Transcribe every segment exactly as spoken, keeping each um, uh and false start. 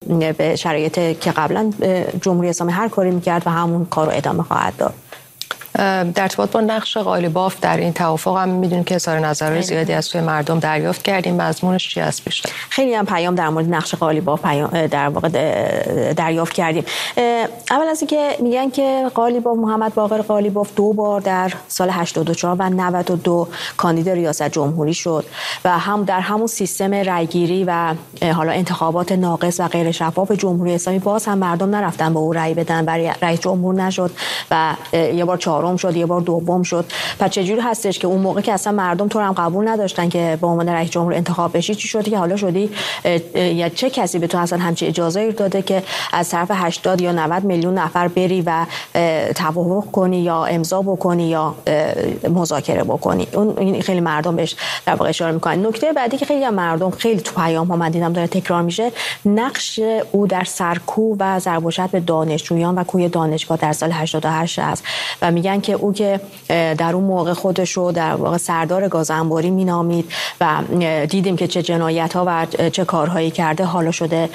به شرایط که قبلا جمهوری اسلامی هر کاری میکرد و همون کار رو ادامه خواهد داد. در ارتباط با نقش قالیباف در این توافق هم میدونیم که اظهار نظر زیادی از سوی مردم دریافت کردیم. مضمونش چی است بیشتر؟ خیلی هم پیام در مورد نقش قالیباف پیام در واقع دریافت کردیم. اول از اینکه میگن که قالیباف، محمد باقر قالیباف دو بار در سال هشتاد و چهار و نود و دو کاندید ریاست جمهوری شد و هم در همون سیستم رأیگیری و حالا انتخابات ناقص و غیر شفاف جمهوری اسلامی باز هم مردم نرفتن به او رأی بدن، برای رئیس جمهور نشد و یه بار چهارم شد، یه بار دوم شد. پس چجوری هستش که اون موقع که اصلا مردم تو رو هم قبول نداشتن که به عنوان رئیس جمهور انتخاب بشی، چی شدی که حالا شدی؟ یا چه کسی به تو اصلا همچین اجازه داده که از طرف هشتاد یا نود میلیون نفر بری و توافق کنی یا امضا بکنی یا مذاکره بکنی؟ اون خیلی مردم بهش در واقع اشاره میکنن. نکته بعدی که خیلی مردم خیلی تو پیام ها من دیدم داره تکرار میشه، نقش او در سرکوب و ضرب و شتم به دانشجویان و کوی دانشگاه در سال هشتاد و هشت است و میگن که او که در اون موقع خودش رو در واقع سردار گازانباری مینامید و دیدیم که چه جنایت‌ها و چه کارهایی کرده، حالا شده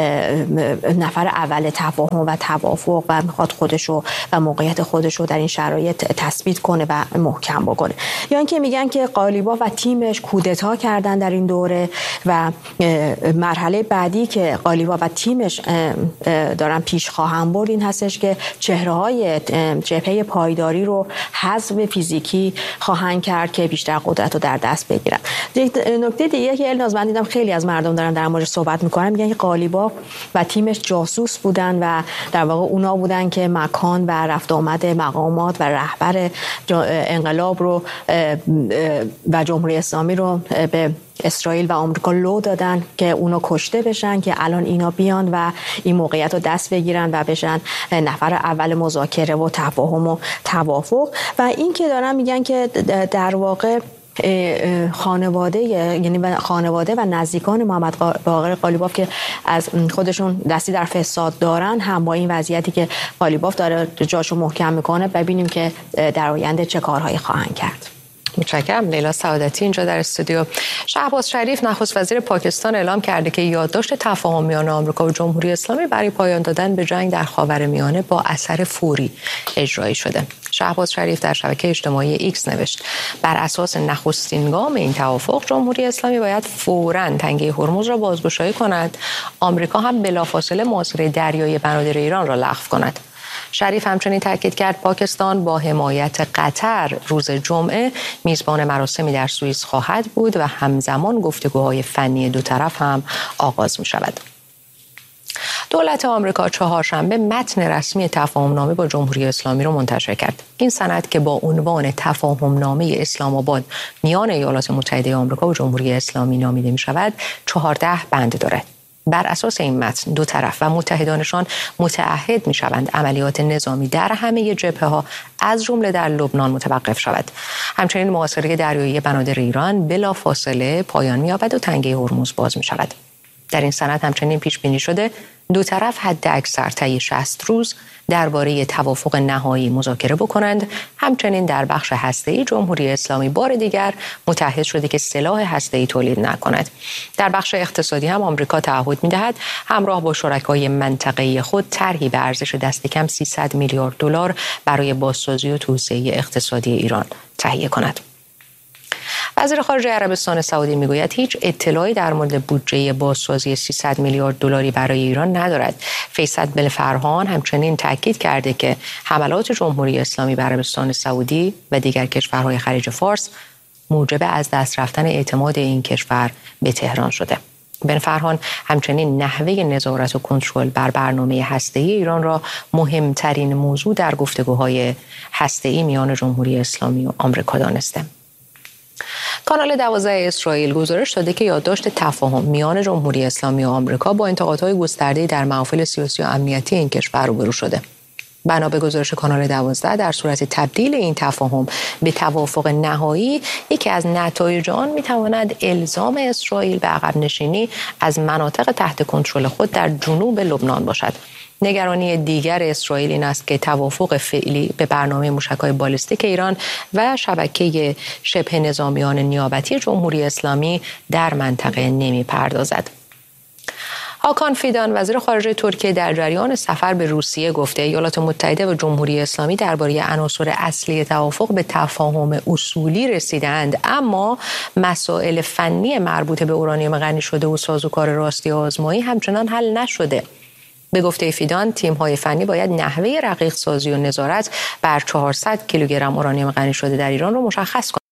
نفر اول تفاهم و توافق و میخواد خودش رو و موقعیت خودش رو در این شرایط تثبیت کنه و محکم بکنه. یا اینکه میگن که قالیباف و تیمش کودتا کردن در این دوره و مرحله بعدی که قالیباف و تیمش دارن پیش خواهند برد این هستش که چهره‌های جبهه پایداری رو حذف فیزیکی خواهند کرد که بیشتر قدرت رو در دست بگیرن. نکته دیگه که الناز من دیدم خیلی از مردم دارن در مورد صحبت میکنن، میگن که قالیباف و تیمش جاسوس بودن و در واقع اونا بودن که مکان و رفت آمد مقامات و رهبر انقلاب رو و جمهوری اسلامی رو به اسرائیل و آمریکا لو دادن که اونا کشته بشن که الان اینا بیان و این موقعیت رو دست بگیرن و بشن نفر اول مذاکره و تفاهم و توافق. و این که دارن میگن که در واقع خانواده یعنی خانواده و نزدیکان محمد باقر قالیباف که از خودشون دستی در فساد دارن هم با این وضعیتی که قالیباف داره جاشو محکم میکنه ببینیم که در آینده چه کارهایی خواهند کرد. متشکرم. لیلا سعادتی اینجا در استودیو. شهباز شریف نخست وزیر پاکستان اعلام کرده که یادداشت تفاهم میان آمریکا و جمهوری اسلامی برای پایان دادن به جنگ در خاورمیانه با اثر فوری اجرایی شده. شهباز شریف در شبکه اجتماعی ایکس نوشت بر اساس نخستین گام این توافق جمهوری اسلامی باید فوراً تنگه هرمز را بازگشایی کند. آمریکا هم بلافاصله محاصره دریایی بنادر ایران را لغو کند. شریف همچنین تاکید کرد پاکستان با حمایت قطر روز جمعه میزبان مراسمی در سوئیس خواهد بود و همزمان گفتگوهای فنی دو طرف هم آغاز می شود. دولت آمریکا چهارشنبه متن رسمی تفاهم‌نامه با جمهوری اسلامی را منتشر کرد. این سند که با عنوان تفاهم‌نامه اسلام آباد میان ایالات متحده آمریکا و جمهوری اسلامی نامیده می شود، چهارده بند دارد. بر اساس این متن دو طرف و متحدانشان متعهد می‌شوند عملیات نظامی در همه جبهه‌ها از جمله در لبنان متوقف شود. همچنین محاصره دریایی بنادر ایران بلافاصله پایان می‌یابد و تنگه هرمز باز می‌شود. در این سند همچنین پیش بینی شده دو طرف حد اکثر طی شصت روز درباره توافق نهایی مذاکره بکنند. همچنین در بخش هسته‌ای جمهوری اسلامی بار دیگر متعهد شده که سلاح هسته‌ای تولید نکند. در بخش اقتصادی هم آمریکا تعهد می‌دهد همراه با شرکای منطقه‌ای خود طرحی به ارزش دست کم سیصد میلیارد دلار برای بازسازی و توسعه اقتصادی ایران تهیه کند. وزیر خارجه عربستان سعودی میگوید هیچ اطلاعی در مورد بودجه بازسازی سیصد میلیارد دلاری برای ایران ندارد. فیصل بن فرحان همچنین تاکید کرده که حملات جمهوری اسلامی بر عربستان سعودی و دیگر کشورهای خلیج فارس موجب از دست رفتن اعتماد این کشور به تهران شده. بن فرحان همچنین نحوه نظارت و کنترل بر برنامه هسته‌ای ایران را مهمترین موضوع در گفتگوهای هسته‌ای میان جمهوری اسلامی و آمریکا دانسته. کانال دوازده اسرائیل گزارش داده که یادداشت تفاهم میان جمهوری اسلامی و آمریکا با انتقادهای گسترده‌ای در محافل سیاسی و امنیتی این کشور روبرو شده. بنا به گزارش کانال دوازده در صورت تبدیل این تفاهم به توافق نهایی، یکی از نتایج آن میتواند الزام اسرائیل به عقب نشینی از مناطق تحت کنترل خود در جنوب لبنان باشد. نگرانی دیگر اسرائیل این است که توافق فعلی به برنامه موشک‌های بالستیک ایران و شبکه شبه نظامیان نیابتی جمهوری اسلامی در منطقه نمی‌پردازد. هاکان فیدان وزیر خارجه ترکیه در جریان سفر به روسیه گفته ایالات متحده و جمهوری اسلامی درباره عناصر اصلی توافق به تفاهم اصولی رسیدند، اما مسائل فنی مربوط به اورانیوم غنی شده و سازوکار راستی آزمایی همچنان حل نشده. به گفته فیدان، تیم‌های فنی باید نحوه رقیق سازی و نظارت بر چهارصد کیلوگرم اورانیوم غنی شده در ایران را مشخص کنند.